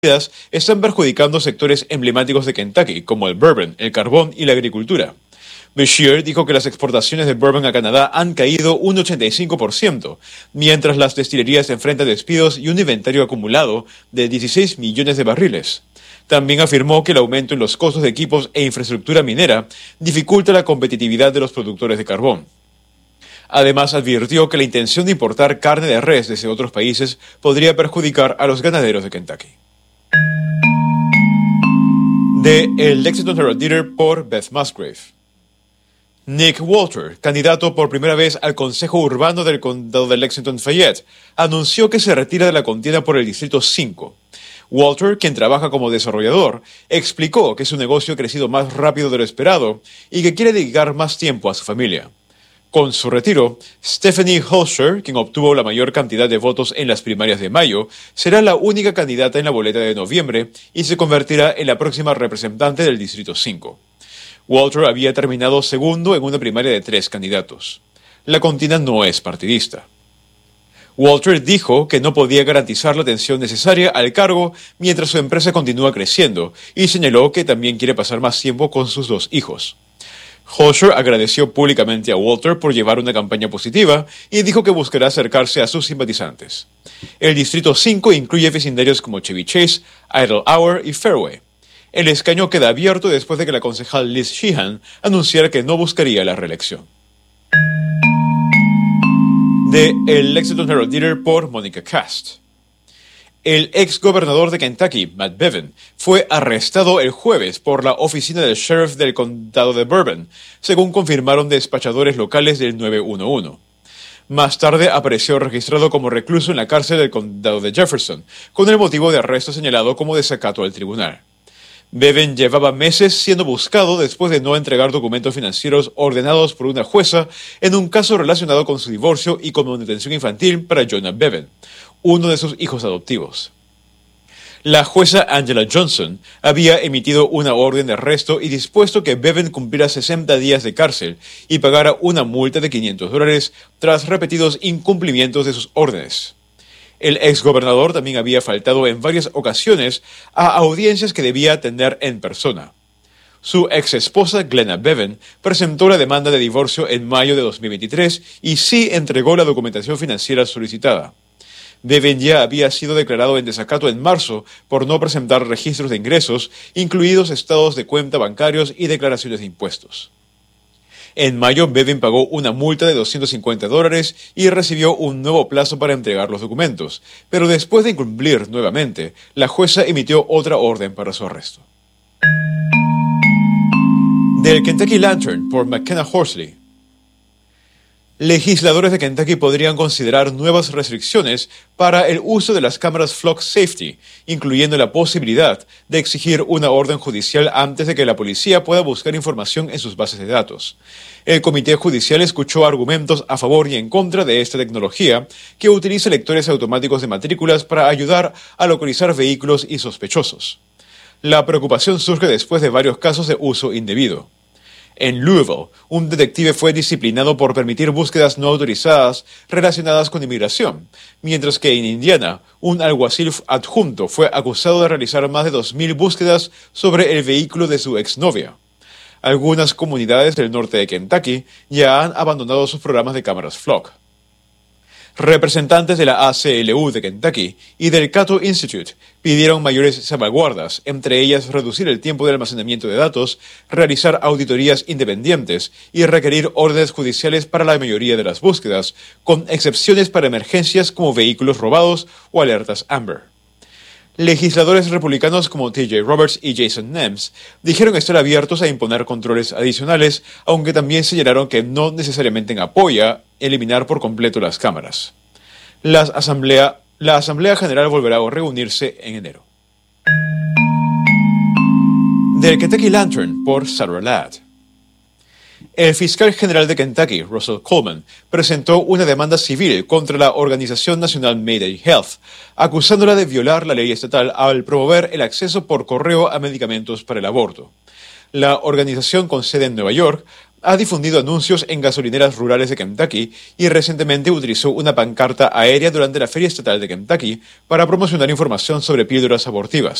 están perjudicando sectores emblemáticos de Kentucky, como el bourbon, el carbón y la agricultura. Beshear dijo que las exportaciones de bourbon a Canadá han caído un 85%, mientras las destilerías enfrentan despidos y un inventario acumulado de 16 millones de barriles. También afirmó que el aumento en los costos de equipos e infraestructura minera dificulta la competitividad de los productores de carbón. Además, advirtió que la intención de importar carne de res desde otros países podría perjudicar a los ganaderos de Kentucky. De el Lexington Herald-Leader por Beth Musgrave. Nick Walter, candidato por primera vez al Consejo Urbano del Condado de Lexington-Fayette, anunció que se retira de la contienda por el Distrito 5. Walter, quien trabaja como desarrollador, explicó que su negocio ha crecido más rápido de lo esperado y que quiere dedicar más tiempo a su familia. Con su retiro, Stephanie Holscher, quien obtuvo la mayor cantidad de votos en las primarias de mayo, será la única candidata en la boleta de noviembre y se convertirá en la próxima representante del Distrito 5. Walter había terminado segundo en una primaria de 3 candidatos. La contienda no es partidista. Walter dijo que no podía garantizar la atención necesaria al cargo mientras su empresa continúa creciendo y señaló que también quiere pasar más tiempo con sus 2 hijos. Holscher agradeció públicamente a Walter por llevar una campaña positiva y dijo que buscará acercarse a sus simpatizantes. El Distrito 5 incluye vecindarios como Chevy Chase, Idle Hour y Fairway. El escaño queda abierto después de que la concejal Liz Sheehan anunciara que no buscaría la reelección. De el Lexington Herald-Leader por Monica Cast. El ex gobernador de Kentucky, Matt Bevin, fue arrestado el jueves por la oficina del sheriff del condado de Bourbon, según confirmaron despachadores locales del 911. Más tarde apareció registrado como recluso en la cárcel del condado de Jefferson, con el motivo de arresto señalado como desacato al tribunal. Bevin llevaba meses siendo buscado después de no entregar documentos financieros ordenados por una jueza en un caso relacionado con su divorcio y con manutención infantil para Jonah Bevin, uno de sus hijos adoptivos. La jueza Angela Johnson había emitido una orden de arresto y dispuesto que Bevin cumpliera 60 días de cárcel y pagara una multa de $500 tras repetidos incumplimientos de sus órdenes. El exgobernador también había faltado en varias ocasiones a audiencias que debía atender en persona. Su exesposa Glenna Bevin presentó la demanda de divorcio en mayo de 2023 y sí entregó la documentación financiera solicitada. Bevin ya había sido declarado en desacato en marzo por no presentar registros de ingresos, incluidos estados de cuenta bancarios y declaraciones de impuestos. En mayo, Bevin pagó una multa de $250 y recibió un nuevo plazo para entregar los documentos, pero después de incumplir nuevamente, la jueza emitió otra orden para su arresto. Del Kentucky Lantern por McKenna Horsley. Legisladores de Kentucky podrían considerar nuevas restricciones para el uso de las cámaras Flock Safety, incluyendo la posibilidad de exigir una orden judicial antes de que la policía pueda buscar información en sus bases de datos. El Comité Judicial escuchó argumentos a favor y en contra de esta tecnología, que utiliza lectores automáticos de matrículas para ayudar a localizar vehículos y sospechosos. La preocupación surge después de varios casos de uso indebido. En Louisville, un detective fue disciplinado por permitir búsquedas no autorizadas relacionadas con inmigración, mientras que en Indiana, un alguacil adjunto fue acusado de realizar más de 2,000 búsquedas sobre el vehículo de su exnovia. Algunas comunidades del norte de Kentucky ya han abandonado sus programas de cámaras Flock. Representantes de la ACLU de Kentucky y del Cato Institute pidieron mayores salvaguardas, entre ellas reducir el tiempo de almacenamiento de datos, realizar auditorías independientes y requerir órdenes judiciales para la mayoría de las búsquedas, con excepciones para emergencias como vehículos robados o alertas Amber. Legisladores republicanos como T.J. Roberts y Jason Nems dijeron estar abiertos a imponer controles adicionales, aunque también señalaron que no necesariamente apoya eliminar por completo las cámaras. La Asamblea General volverá a reunirse en enero. Del Kentucky Lantern por Sarah Ladd. El fiscal general de Kentucky, Russell Coleman, presentó una demanda civil contra la Organización Nacional Mayday Health, acusándola de violar la ley estatal al promover el acceso por correo a medicamentos para el aborto. La organización con sede en Nueva York ha difundido anuncios en gasolineras rurales de Kentucky y recientemente utilizó una pancarta aérea durante la Feria Estatal de Kentucky para promocionar información sobre píldoras abortivas.